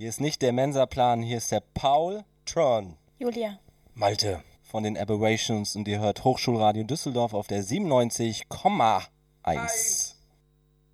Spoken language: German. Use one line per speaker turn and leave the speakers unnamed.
Hier ist nicht der Mensa-Plan, hier ist der Paul Tron.
Julia.
Malte von den Aberrations und ihr hört Hochschulradio Düsseldorf auf der 97,1.